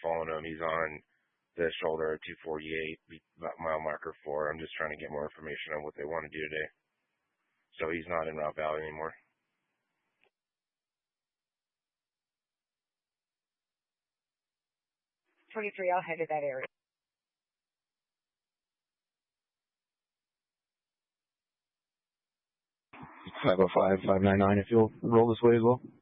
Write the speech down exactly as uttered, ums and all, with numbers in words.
following him. He's on the shoulder at two forty-eight, mile marker four. I'm just trying to get more information on what they want to do today. So he's not in Route Valley anymore. twenty-three, I'll head to that area. five oh five, five nine nine, if you'll roll this way as well.